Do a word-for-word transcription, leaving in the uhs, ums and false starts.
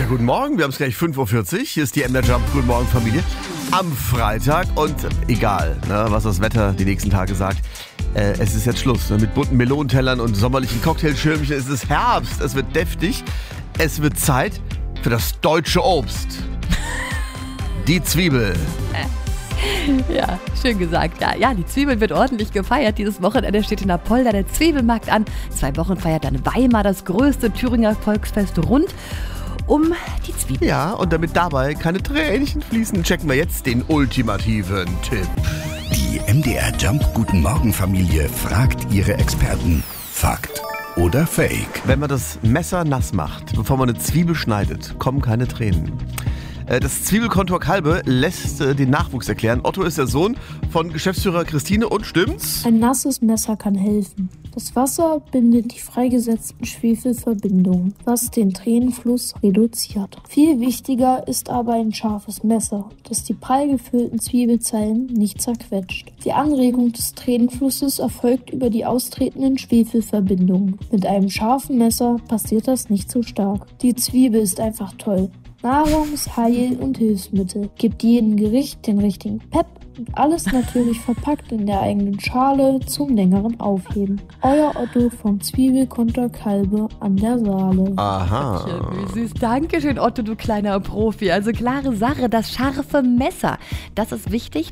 Ja, guten Morgen, wir haben es gleich fünf Uhr vierzig. Hier ist die M D R Jump. Guten Morgen, Familie. Am Freitag und egal, ne, was das Wetter die nächsten Tage sagt, äh, es ist jetzt Schluss. Ne, mit bunten Melonentellern und sommerlichen Cocktailschirmchen. Es ist Herbst, es wird deftig. Es wird Zeit für das deutsche Obst. Die Zwiebel. Ja, schön gesagt. Ja, ja, die Zwiebel wird ordentlich gefeiert. Dieses Wochenende steht in Apolda der Zwiebelmarkt an. Zwei Wochen feiert dann Weimar das größte Thüringer Volksfest rund um die Zwiebel. Ja, und damit dabei keine Tränchen fließen, checken wir jetzt den ultimativen Tipp. Die M D R Jump Guten Morgen Familie fragt ihre Experten. Fakt oder Fake? Wenn man das Messer nass macht, bevor man eine Zwiebel schneidet, kommen keine Tränen. Das Zwiebelkontor Kalbe lässt den Nachwuchs erklären. Otto ist der Sohn von Geschäftsführer Christine und stimmt's? Ein nasses Messer kann helfen. Das Wasser bindet die freigesetzten Schwefelverbindungen, was den Tränenfluss reduziert. Viel wichtiger ist aber ein scharfes Messer, das die prall gefüllten Zwiebelzellen nicht zerquetscht. Die Anregung des Tränenflusses erfolgt über die austretenden Schwefelverbindungen. Mit einem scharfen Messer passiert das nicht so stark. Die Zwiebel ist einfach toll. Nahrungs-, Heil- und Hilfsmittel. Gibt jedem Gericht den richtigen Pep und alles natürlich verpackt in der eigenen Schale zum längeren Aufheben. Euer Otto vom Zwiebelkontor Kalbe an der Saale. Aha. Ja, wie süß. Dankeschön, Otto, du kleiner Profi. Also klare Sache, das scharfe Messer. Das ist wichtig.